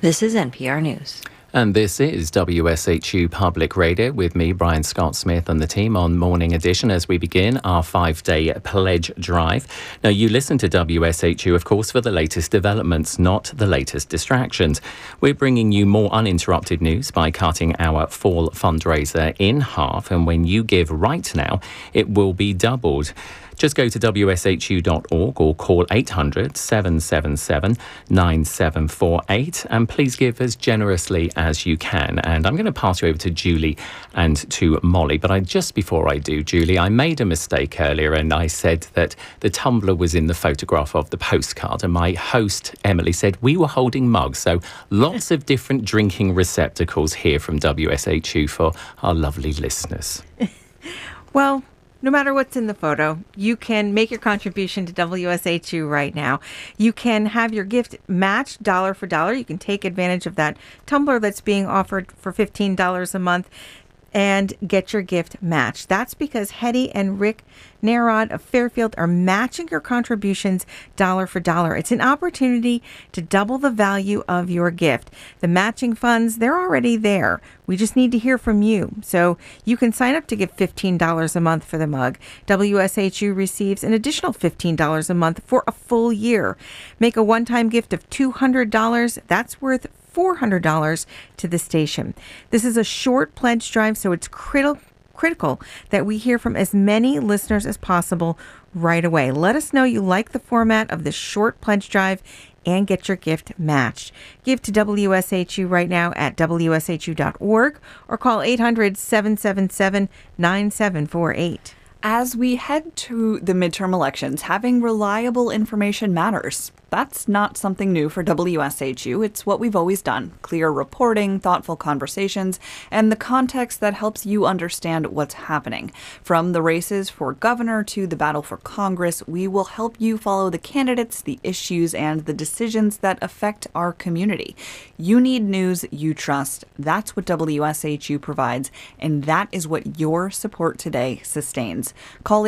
This is NPR News. And this is WSHU Public Radio with me, Brian Scott Smith, and the team on Morning Edition as we begin our 5-day pledge drive. Now, you listen to WSHU, of course, for the latest developments, not the latest distractions. We're bringing you more uninterrupted news by cutting our fall fundraiser in half. And when you give right now, it will be doubled. Just go to wshu.org or call 800-777-9748 and please give as generously as you can. And I'm going to pass you over to Julie and to Molly. But just before I do, Julie, I made a mistake earlier and I said that the tumbler was in the photograph of the postcard. And my host, Emily, said we were holding mugs. So lots of different drinking receptacles here from WSHU for our lovely listeners. Well, no matter what's in the photo, you can make your contribution to WSHU right now. You can have your gift matched dollar for dollar. You can take advantage of that tumbler that's being offered for $15 a month and get your gift matched. That's because Hetty and Rick Narod of Fairfield are matching your contributions dollar for dollar. It's an opportunity to double the value of your gift. The matching funds, they're already there. We just need to hear from you. So you can sign up to give $15 a month for the mug. WSHU receives an additional $15 a month for a full year. Make a one-time gift of $200. That's worth $400 to the station. This is a short pledge drive, so it's critical that we hear from as many listeners as possible right away. Let us know you like the format of this short pledge drive and get your gift matched. Give to WSHU right now at wshu.org or call 800-777-9748. As we head to the midterm elections, having reliable information matters. That's not something new for WSHU. It's what we've always done. Clear reporting, thoughtful conversations, and the context that helps you understand what's happening. From the races for governor to the battle for Congress, we will help you follow the candidates, the issues, and the decisions that affect our community. You need news you trust. That's what WSHU provides, and that is what your support today sustains. Call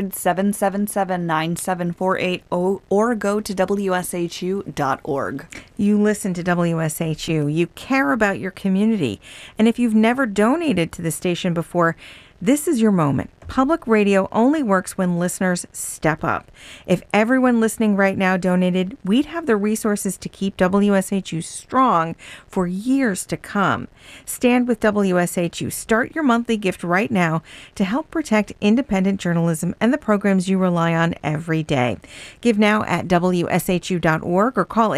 800-777-9748 or go to WSHU.org. You listen to WSHU. You care about your community. And if you've never donated to the station before, this is your moment. Public radio only works when listeners step up. If everyone listening right now donated, we'd have the resources to keep WSHU strong for years to come. Stand with WSHU. Start your monthly gift right now to help protect independent journalism and the programs you rely on every day. Give now at wshu.org or call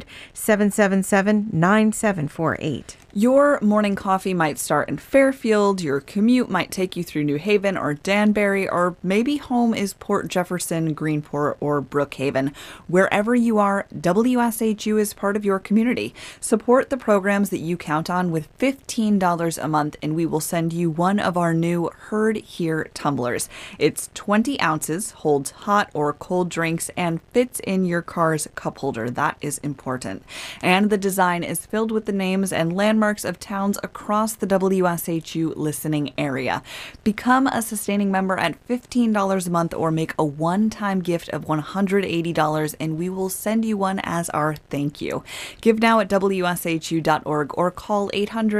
800-777-9748. Your morning coffee might start in Fairfield, your commute might take you through New Haven or Danbury, or maybe home is Port Jefferson, Greenport, or Brookhaven. Wherever you are, WSHU is part of your community. Support the programs that you count on with $15 a month, and we will send you one of our new Heard Here tumblers. It's 20 ounces, holds hot or cold drinks, and fits in your car's cup holder. That is important. And the design is filled with the names and landmarks of towns across the WSHU listening area. Become a sustaining member at $15 a month or make a one-time gift of $180 and we will send you one as our thank you. Give now at wshu.org or call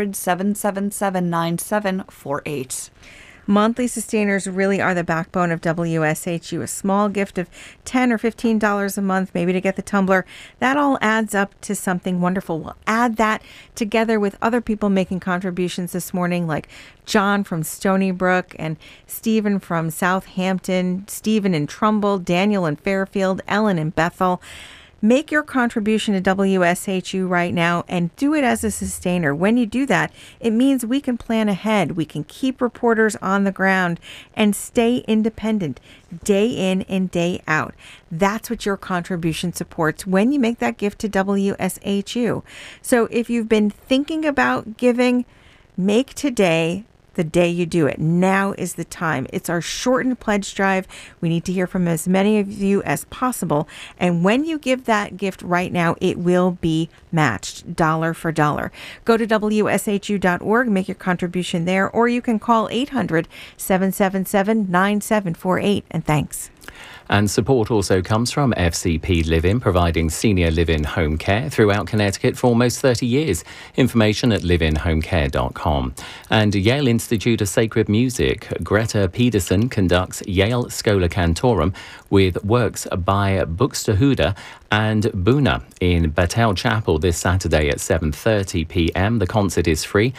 800-777-9748. Monthly sustainers really are the backbone of WSHU. A small gift of $10 or $15 a month, maybe to get the tumbler, that all adds up to something wonderful. We'll add that together with other people making contributions this morning, like John from Stony Brook and Stephen from Southampton, Stephen in Trumbull, Daniel in Fairfield, Ellen in Bethel. Make your contribution to WSHU right now and do it as a sustainer. When you do that, it means we can plan ahead. We can keep reporters on the ground and stay independent day in and day out. That's what your contribution supports when you make that gift to WSHU. So if you've been thinking about giving, make today the day you do it. Now is the time. It's our shortened pledge drive. We need to hear from as many of you as possible. And when you give that gift right now, it will be matched dollar for dollar. Go to wshu.org, make your contribution there, or you can call 800-777-9748. And thanks. And support also comes from FCP Live-In, providing senior live-in home care throughout Connecticut for almost 30 years. Information at liveinhomecare.com. And Yale Institute of Sacred Music, Greta Pedersen conducts Yale Schola Cantorum with works by Buxtehude and Buna in Battelle Chapel this Saturday at 7:30 p.m. The concert is free.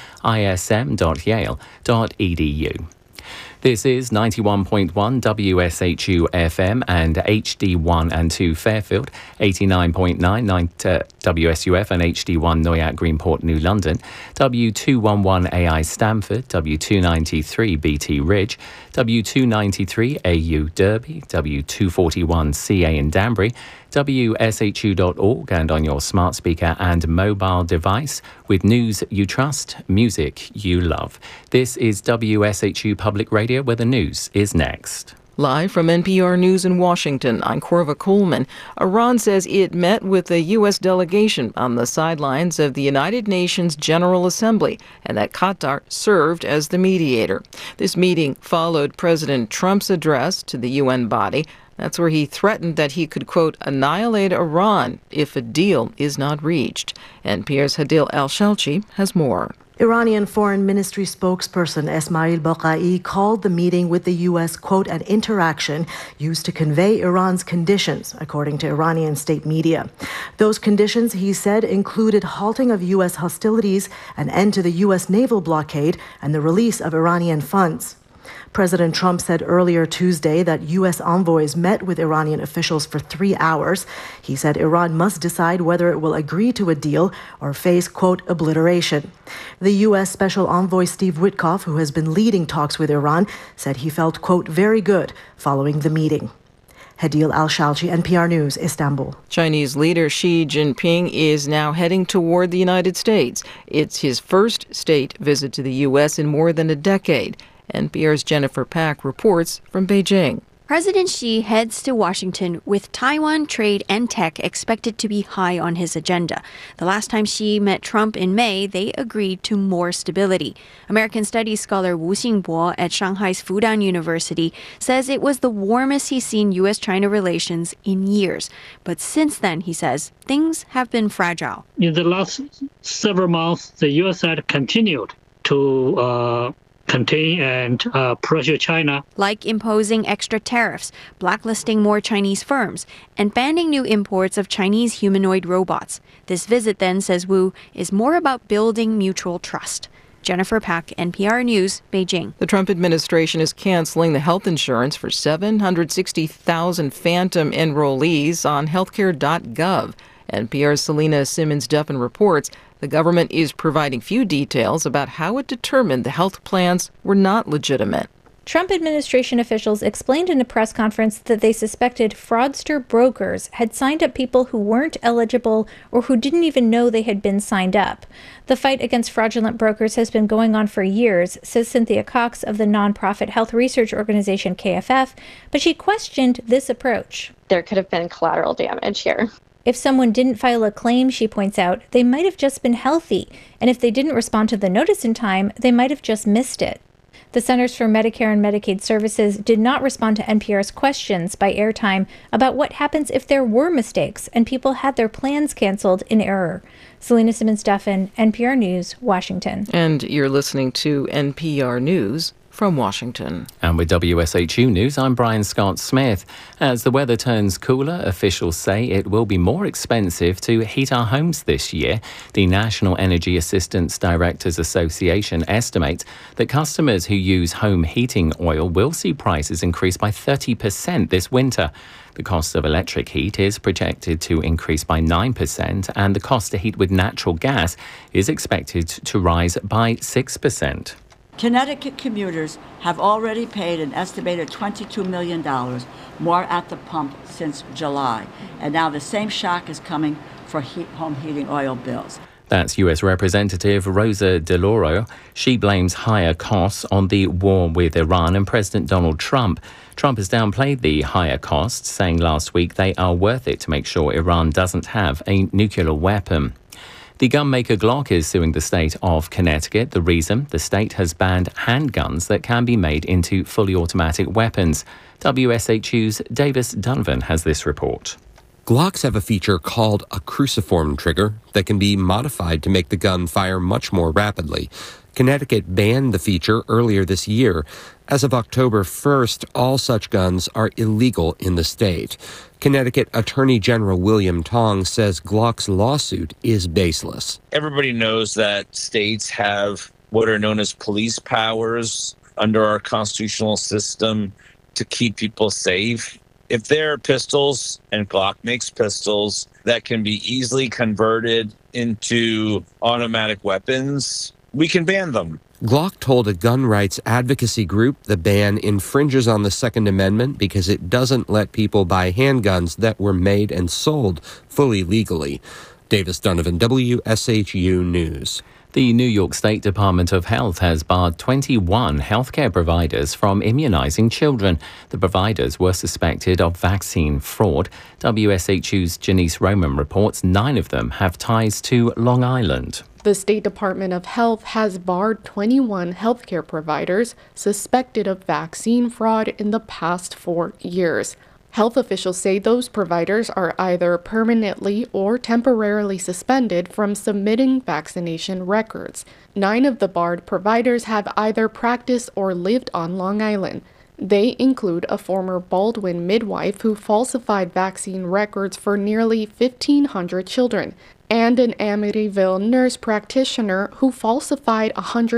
ism.yale.edu. This is 91.1 WSHU FM and HD1 and 2 Fairfield, 89.9 WSUF and HD1 Noyak Greenport New London, W211 AI Stamford, W293 BT Ridge, W293 AU Derby, W241 CA in Danbury, WSHU.org and on your smart speaker and mobile device with news you trust, music you love. This is WSHU Public Radio where the news is next. Live from NPR News in Washington, I'm Corva Coleman. Iran says it met with a U.S. delegation on the sidelines of the United Nations General Assembly and that Qatar served as the mediator. This meeting followed President Trump's address to the UN body. That's where he threatened that he could, quote, annihilate Iran if a deal is not reached. NPR's Hadil Al-Shalchi has more. Iranian Foreign Ministry spokesperson Esmail Baqai called the meeting with the U.S., quote, an interaction used to convey Iran's conditions, according to Iranian state media. Those conditions, he said, included halting of U.S. hostilities, an end to the U.S. naval blockade, and the release of Iranian funds. President Trump said earlier Tuesday that U.S. envoys met with Iranian officials for 3 hours. He said Iran must decide whether it will agree to a deal or face, quote, obliteration. The U.S. Special Envoy Steve Witkoff, who has been leading talks with Iran, said he felt, quote, very good following the meeting. Hadil Al-Shalchi, NPR News, Istanbul. Chinese leader Xi Jinping is now heading toward the United States. It's his first state visit to the U.S. in more than a decade. NPR's Jennifer Pack reports from Beijing. President Xi heads to Washington with Taiwan, trade, and tech expected to be high on his agenda. The last time Xi met Trump in May, they agreed to more stability. American Studies scholar Wu Xingbo at Shanghai's Fudan University says it was the warmest he's seen U.S.-China relations in years. But since then, he says, things have been fragile. In the last several months, the U.S. side continued to contain and pressure China. Like imposing extra tariffs, blacklisting more Chinese firms, and banning new imports of Chinese humanoid robots. This visit, then, says Wu, is more about building mutual trust. Jennifer Pack, NPR News, Beijing. The Trump administration is canceling the health insurance for 760,000 phantom enrollees on healthcare.gov. NPR's Selena Simmons-Duffin reports the government is providing few details about how it determined the health plans were not legitimate. Trump administration officials explained in a press conference that they suspected fraudster brokers had signed up people who weren't eligible or who didn't even know they had been signed up. The fight against fraudulent brokers has been going on for years, says Cynthia Cox of the nonprofit health research organization KFF, but she questioned this approach. There could have been collateral damage here. If someone didn't file a claim, she points out, they might have just been healthy, and if they didn't respond to the notice in time, they might have just missed it. The Centers for Medicare and Medicaid Services did not respond to NPR's questions by airtime about what happens if there were mistakes and people had their plans canceled in error. Selena Simmons-Duffin, NPR News, Washington. And you're listening to NPR News from Washington. And with WSHU News, I'm Brian Scott Smith. As the weather turns cooler, officials say it will be more expensive to heat our homes this year. The National Energy Assistance Directors Association estimates that customers who use home heating oil will see prices increase by 30% this winter. The cost of electric heat is projected to increase by 9%, and the cost to heat with natural gas is expected to rise by 6%. Connecticut commuters have already paid an estimated $22 million more at the pump since July. And now the same shock is coming for home heating oil bills. That's U.S. Representative Rosa DeLauro. She blames higher costs on the war with Iran and President Donald Trump. Trump has downplayed the higher costs, saying last week they are worth it to make sure Iran doesn't have a nuclear weapon. The gun maker Glock is suing the state of Connecticut. The reason? The state has banned handguns that can be made into fully automatic weapons. WSHU's Davis Donovan has this report. Glocks have a feature called a cruciform trigger that can be modified to make the gun fire much more rapidly. Connecticut banned the feature earlier this year. As of October 1st, all such guns are illegal in the state. Connecticut Attorney General William Tong says Glock's lawsuit is baseless. Everybody knows that states have what are known as police powers under our constitutional system to keep people safe. If there are pistols, and Glock makes pistols, that can be easily converted into automatic weapons, we can ban them. Glock told a gun rights advocacy group the ban infringes on the Second Amendment because it doesn't let people buy handguns that were made and sold fully legally. Davis Donovan, WSHU News. The New York State Department of Health has barred 21 healthcare providers from immunizing children. The providers were suspected of vaccine fraud. WSHU's Janice Roman reports 9 of them have ties to Long Island. The State Department of Health has barred 21 healthcare providers suspected of vaccine fraud in the past 4 years. Health officials say those providers are either permanently or temporarily suspended from submitting vaccination records. 9 of the barred providers have either practiced or lived on Long Island. They include a former Baldwin midwife who falsified vaccine records for nearly 1,500 children, and an Amityville nurse practitioner who falsified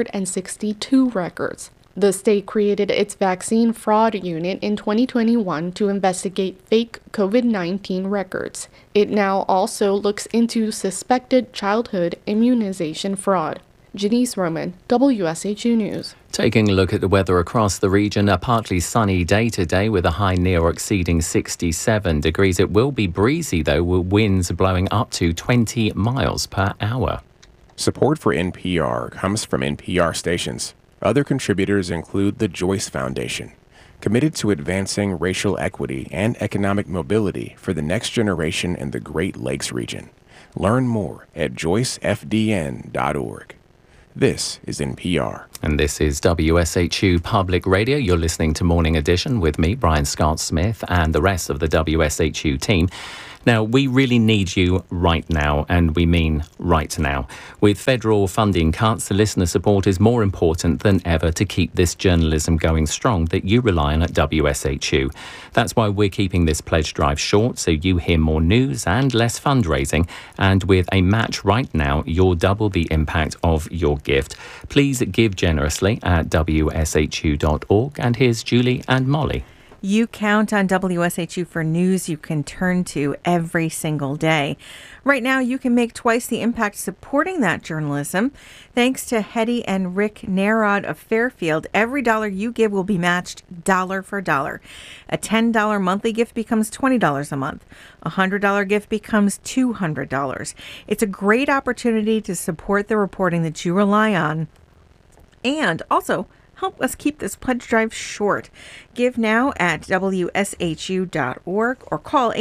162 records. The state created its vaccine fraud unit in 2021 to investigate fake COVID-19 records. It now also looks into suspected childhood immunization fraud. Janice Roman, WSHU News. Taking a look at the weather across the region, a partly sunny day today with a high near or exceeding 67 degrees. It will be breezy, though, with winds blowing up to 20 miles per hour. Support for NPR comes from NPR stations. Other contributors include the Joyce Foundation, committed to advancing racial equity and economic mobility for the next generation in the Great Lakes region. Learn more at joycefdn.org. This is NPR. And this is WSHU Public Radio. You're listening to Morning Edition with me, Brian Scott Smith, and the rest of the WSHU team. Now, we really need you right now, and we mean right now. With federal funding cuts, listener support is more important than ever to keep this journalism going strong that you rely on at WSHU. That's why we're keeping this pledge drive short, so you hear more news and less fundraising. And with a match right now, you'll double the impact of your gift. Please give generously at WSHU.org. And here's Julie and Molly. You count on WSHU for news you can turn to every single day. Right now, you can make twice the impact supporting that journalism. Thanks to Hetty and Rick Narod of Fairfield, every dollar you give will be matched dollar for dollar. A $10 monthly gift becomes $20 a month. A $100 gift becomes $200. It's a great opportunity to support the reporting that you rely on, and also help us keep this pledge drive short. Give now at WSHU.org or call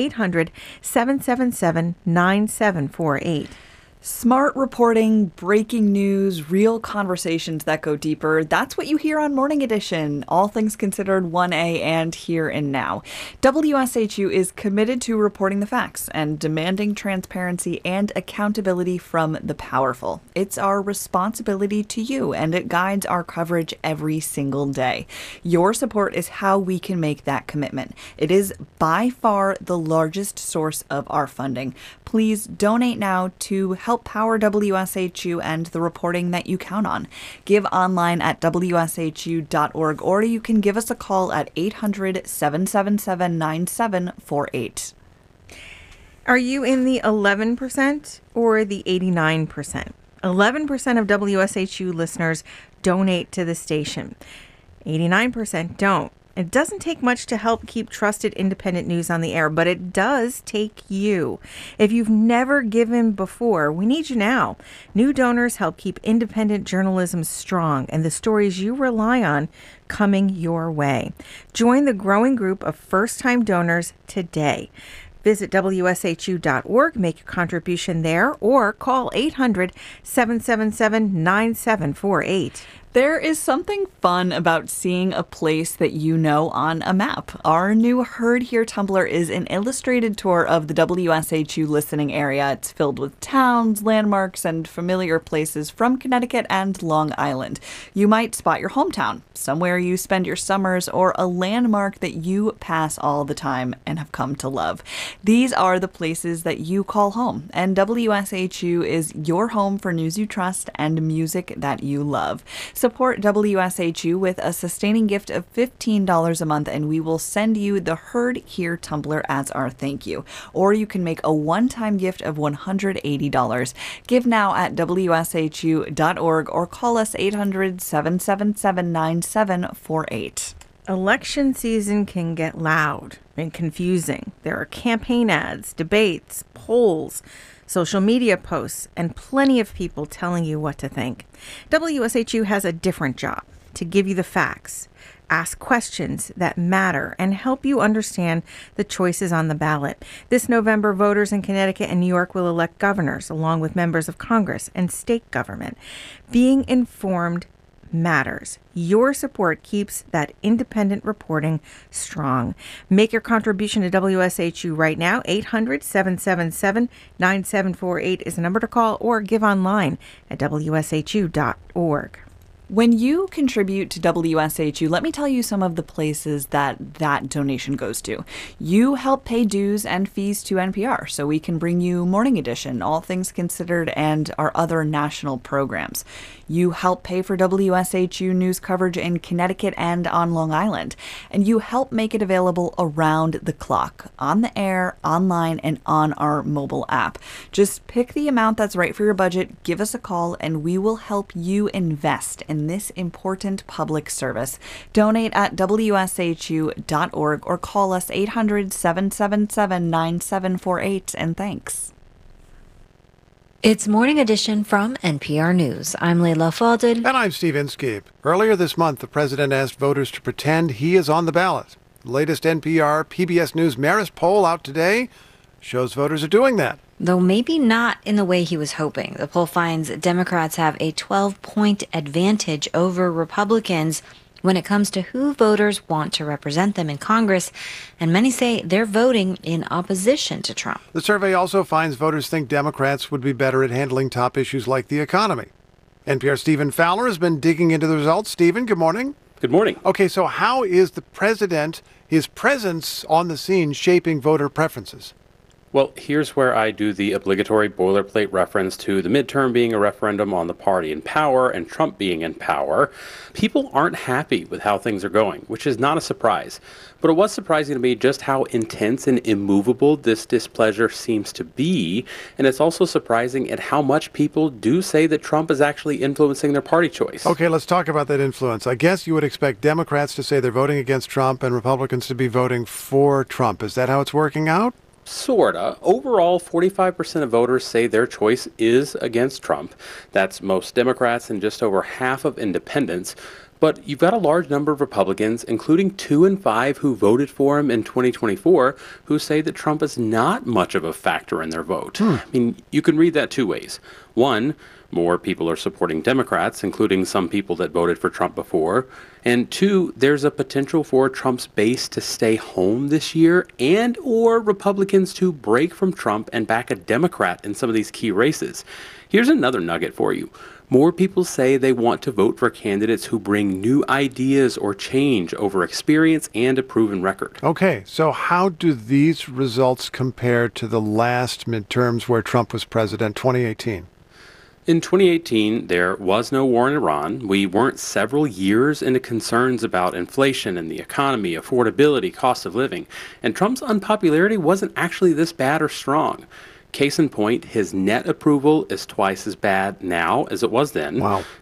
800-777-9748. Smart reporting, breaking news, real conversations that go deeper. That's what you hear on Morning Edition. All things considered 1A and here and now. WSHU is committed to reporting the facts and demanding transparency and accountability from the powerful. It's our responsibility to you, and it guides our coverage every single day. Your support is how we can make that commitment. It is by far the largest source of our funding. Please donate now to help power WSHU and the reporting that you count on. Give online at WSHU.org, or you can give us a call at 800-777-9748. Are you in the 11% or the 89%? 11% of WSHU listeners donate to the station. 89% don't. It doesn't take much to help keep trusted independent news on the air, but it does take you. If you've never given before, we need you now. New donors help keep independent journalism strong and the stories you rely on coming your way. Join the growing group of first-time donors today. Visit WSHU.org, make your contribution there, or call 800-777-9748. There is something fun about seeing a place that you know on a map. Our new Heard Here Tumblr is an illustrated tour of the WSHU listening area. It's filled with towns, landmarks, and familiar places from Connecticut and Long Island. You might spot your hometown, somewhere you spend your summers, or a landmark that you pass all the time and have come to love. These are the places that you call home, and WSHU is your home for news you trust and music that you love. Support WSHU with a sustaining gift of $15 a month, and we will send you the Heard Here Tumblr as our thank you. Or you can make a one-time gift of $180. Give now at WSHU.org or call us 800-777-9748. Election season can get loud and confusing. There are campaign ads, debates, polls, social media posts, and plenty of people telling you what to think. WSHU has a different job: to give you the facts, ask questions that matter, and help you understand the choices on the ballot. This November, voters in Connecticut and New York will elect governors, along with members of Congress and state government. Being informed matters. Your support keeps that independent reporting strong. Make your contribution to WSHU right now. 800-777-9748 is the number to call, or give online at WSHU.org. When you contribute to WSHU, let me tell you some of the places that donation goes to. You help pay dues and fees to NPR so we can bring you Morning Edition, All Things Considered, and our other national programs. You help pay for WSHU news coverage in Connecticut and on Long Island. And you help make it available around the clock, on the air, online, and on our mobile app. Just pick the amount that's right for your budget, give us a call, and we will help you invest in this important public service. Donate at WSHU.org or call us 800-777-9748, and thanks. It's Morning Edition from NPR News. I'm Leila Fadel. And I'm Steve Inskeep. Earlier this month, the president asked voters to pretend he is on the ballot. The latest NPR PBS News Marist poll out today shows voters are doing that. Though maybe not in the way he was hoping. The poll finds Democrats have a 12-point advantage over Republicans when it comes to who voters want to represent them in Congress, and many say they're voting in opposition to Trump. The survey also finds voters think Democrats would be better at handling top issues like the economy. NPR's Stephen Fowler has been digging into the results. Stephen, good morning. Good morning. Okay, so how is the president, his presence on the scene, shaping voter preferences? Well, here's where I do the obligatory boilerplate reference to the midterm being a referendum on the party in power and Trump being in power. People aren't happy with how things are going, which is not a surprise. But it was surprising to me just how intense and immovable this displeasure seems to be. And it's also surprising at how much people do say that Trump is actually influencing their party choice. Okay, let's talk about that influence. I guess you would expect Democrats to say they're voting against Trump and Republicans to be voting for Trump. Is that how it's working out? Sorta. Overall, 45% of voters say their choice is against Trump. That's most Democrats and just over half of independents. But you've got a large number of Republicans, including 2 in 5 who voted for him in 2024, who say that Trump is not much of a factor in their vote. I mean, you can read that two ways. One, more people are supporting Democrats, including some people that voted for Trump before. And two, there's a potential for Trump's base to stay home this year and or Republicans to break from Trump and back a Democrat in some of these key races. Here's another nugget for you. More people say they want to vote for candidates who bring new ideas or change over experience and a proven record. Okay, so how do these results compare to the last midterms where Trump was president, 2018? In 2018, there was no war in Iran. We weren't several years into concerns about inflation and the economy, affordability, cost of living. And Trump's unpopularity wasn't actually this bad or strong. Case in point, his net approval is twice as bad now as it was then. Wow.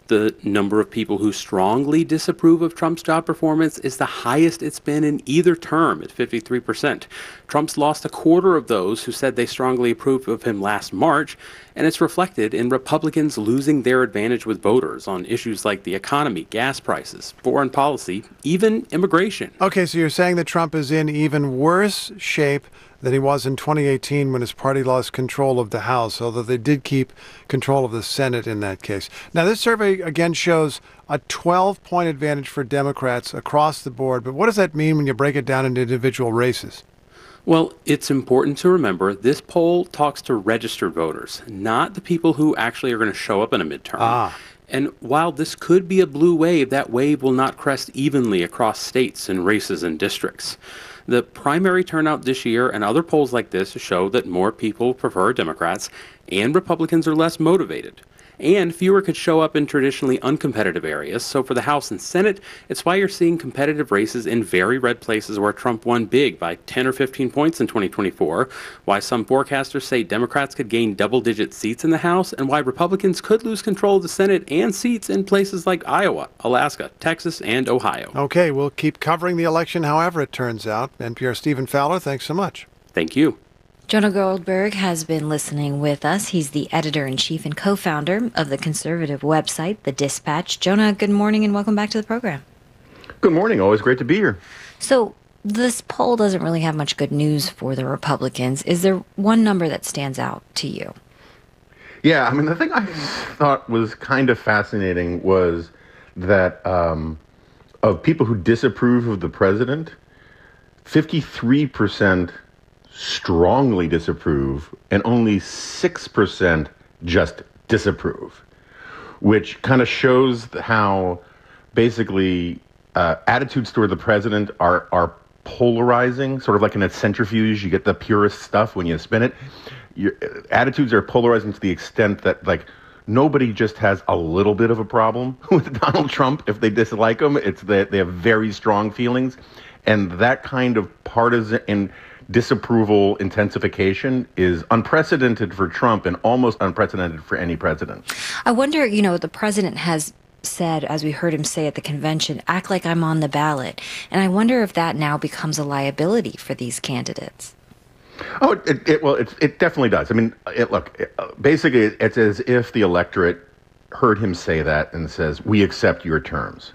The number of people who strongly disapprove of Trump's job performance is the highest it's been in either term at 53%. Trump's lost a quarter of those who said they strongly approved of him last March, and it's reflected in Republicans losing their advantage with voters on issues like the economy, gas prices, foreign policy, even immigration. Okay, so you're saying that Trump is in even worse shape than he was in 2018 when his party lost control of the House, although they did keep control of the Senate in that case. Now, this survey again shows a 12-point advantage for Democrats across the board, but what does that mean when you break it down into individual races? Well, it's important to remember this poll talks to registered voters, not the people who actually are going to show up in a midterm. And while this could be a blue wave, that wave will not crest evenly across states and races and districts. The primary turnout this year and other polls like this show that more people prefer Democrats and Republicans are less motivated. And fewer could show up in traditionally uncompetitive areas. So for the House and Senate, it's why you're seeing competitive races in very red places where Trump won big by 10 or 15 points in 2024, why some forecasters say Democrats could gain double-digit seats in the House, and why Republicans could lose control of the Senate and seats in places like Iowa, Alaska, Texas, and Ohio. Okay, we'll keep covering the election however it turns out. NPR's Stephen Fowler, thanks so much. Thank you. Jonah Goldberg has been listening with us. He's the editor-in-chief and co-founder of the conservative website, The Dispatch. Jonah, good morning and welcome back to the program. Good morning. Always great to be here. So this poll doesn't really have much good news for the Republicans. Is there one number that stands out to you? Yeah, I mean, the thing I thought was kind of fascinating was that of people who disapprove of the president, 53% strongly disapprove, and only 6% just disapprove, which kind of shows how basically attitudes toward the president are polarizing, sort of like in a centrifuge. You get the purest stuff when you spin it. Your attitudes are polarizing to the extent that, like, nobody just has a little bit of a problem with Donald Trump if they dislike him. It's that they have very strong feelings, and that kind of partisan and disapproval intensification is unprecedented for Trump and almost unprecedented for any president. I wonder, the president has said, as we heard him say at the convention, act like I'm on the ballot. And I wonder if that now becomes a liability for these candidates. Oh, it definitely does. I mean, basically, it's as if the electorate heard him say that and says, we accept your terms.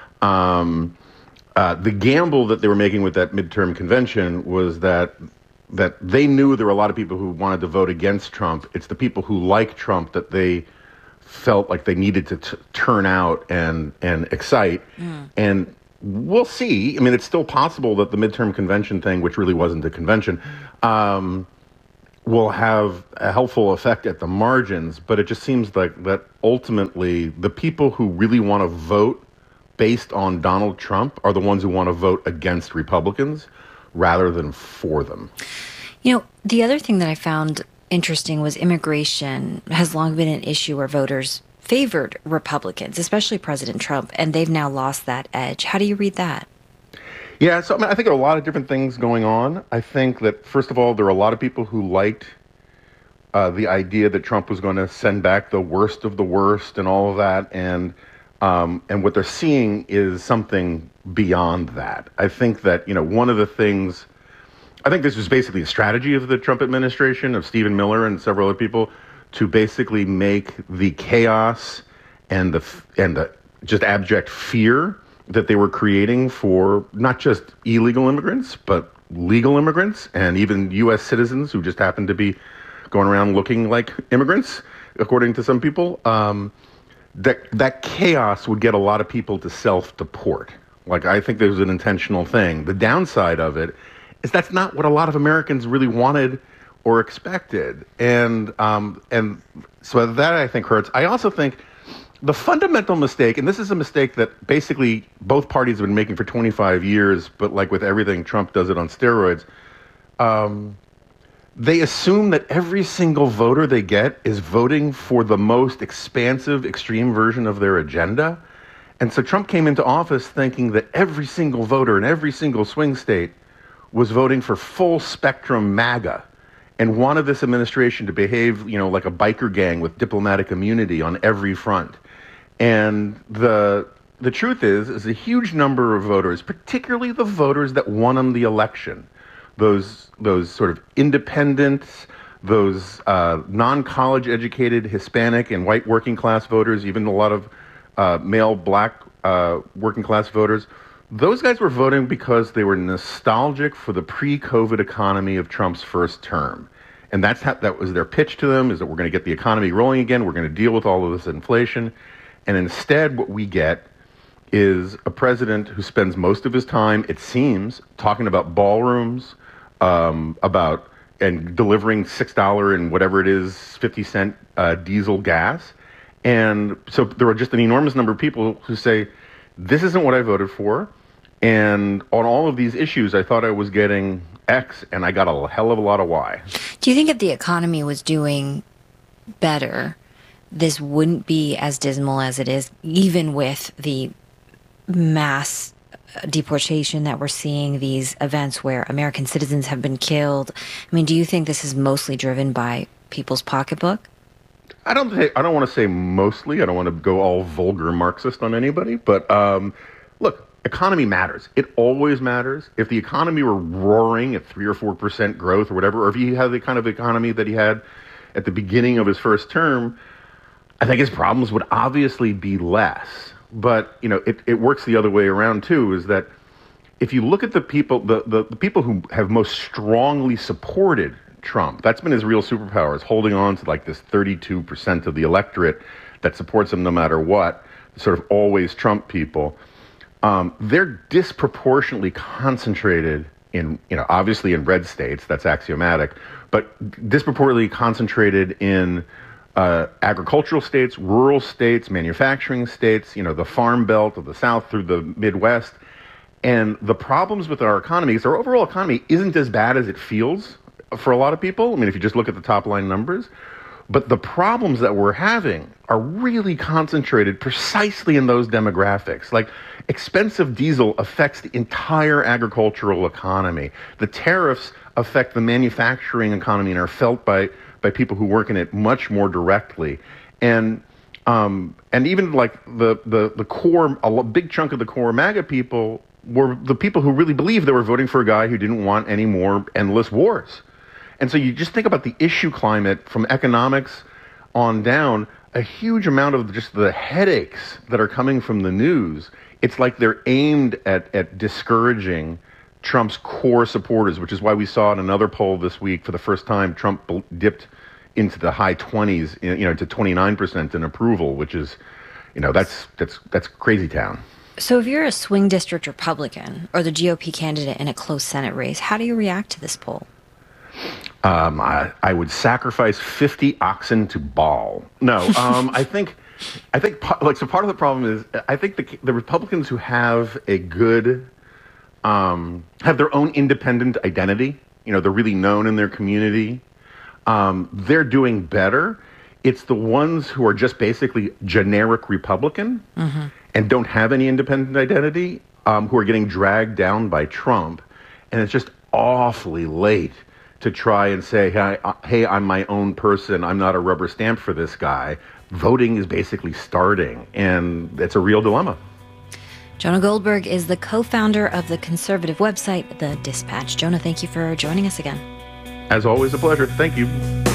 The gamble that they were making with that midterm convention was that they knew there were a lot of people who wanted to vote against Trump. It's the people who like Trump that they felt like they needed to turn out and excite. And we'll see. I mean, it's still possible that the midterm convention thing, which really wasn't a convention, will have a helpful effect at the margins. But it just seems like that ultimately the people who really want to vote based on Donald Trump are the ones who want to vote against Republicans rather than for them. The other thing that I found interesting was immigration has long been an issue where voters favored Republicans, especially President Trump, and they've now lost that edge. How do you read that? Yeah, so I think there are a lot of different things going on. I think that, first of all, there are a lot of people who liked the idea that Trump was going to send back the worst of the worst and all of that, and what they're seeing is something beyond that. I think that, one of the things, I think this was basically a strategy of the Trump administration, of Stephen Miller and several other people, to basically make the chaos and the just abject fear that they were creating for not just illegal immigrants, but legal immigrants and even U.S. citizens who just happen to be going around looking like immigrants, according to some people. That chaos would get a lot of people to self-deport. Like, I think there's an intentional thing. The downside of it is that's not what a lot of Americans really wanted or expected. And so that, I think, hurts. I also think the fundamental mistake, and this is a mistake that basically both parties have been making for 25 years, but like with everything, Trump does it on steroids. They assume that every single voter they get is voting for the most expansive, extreme version of their agenda. And so Trump came into office thinking that every single voter in every single swing state was voting for full spectrum MAGA and wanted this administration to behave, like a biker gang with diplomatic immunity on every front. And the truth is a huge number of voters, particularly the voters that won him the election, those sort of independents, those non-college educated Hispanic and white working class voters, even a lot of male black working class voters, those guys were voting because they were nostalgic for the pre-COVID economy of Trump's first term. And that was their pitch to them, is that we're going to get the economy rolling again, we're going to deal with all of this inflation. And instead what we get is a president who spends most of his time, it seems, talking about ballrooms, and delivering $6 and whatever it is, 50-cent diesel gas. And so there are just an enormous number of people who say, this isn't what I voted for. And on all of these issues, I thought I was getting X, and I got a hell of a lot of Y. Do you think if the economy was doing better, this wouldn't be as dismal as it is, even with the mass deportation that we're seeing, these events where American citizens have been killed? I mean, do you think this is mostly driven by people's pocketbook? I don't want to say mostly. I don't want to go all vulgar Marxist on anybody. But look, economy matters. It always matters. If the economy were roaring at 3 or 4% growth or whatever, or if he had the kind of economy that he had at the beginning of his first term, I think his problems would obviously be less. But, you know, it works the other way around, too, is that if you look at the people, the people who have most strongly supported Trump, that's been his real superpower, is holding on to like this 32% of the electorate that supports him no matter what, sort of always Trump people. They're disproportionately concentrated in, you know, obviously in red states, that's axiomatic, but disproportionately concentrated in agricultural states, rural states, manufacturing states, you know, the farm belt of the South through the Midwest. And the problems with our economy is our overall economy isn't as bad as it feels for a lot of people. I mean, if you just look at the top line numbers, but the problems that we're having are really concentrated precisely in those demographics. Like, expensive diesel affects the entire agricultural economy. The tariffs affect the manufacturing economy and are felt by people who work in it much more directly. And even like the core, a big chunk of the core MAGA people were the people who really believed they were voting for a guy who didn't want any more endless wars. And so you just think about the issue climate from economics on down, a huge amount of just the headaches that are coming from the news, it's like they're aimed at discouraging Trump's core supporters, which is why we saw in another poll this week, for the first time, Trump dipped into the high 20s, you know, to 29% in approval, which is, you know, that's crazy town. So if you're a swing district Republican or the GOP candidate in a close Senate race, how do you react to this poll? I would sacrifice 50 oxen to Baal. No, I think like, so part of the problem is I think the Republicans who have a good, have their own independent identity, you know, they're really known in their community, they're doing better. It's the ones who are just basically generic Republican and don't have any independent identity, who are getting dragged down by Trump. And it's just awfully late to try and say, hey, I'm my own person. I'm not a rubber stamp for this guy. Voting is basically starting, and it's a real dilemma. Jonah Goldberg is the co-founder of the conservative website, The Dispatch. Jonah, thank you for joining us again. As always, a pleasure. Thank you.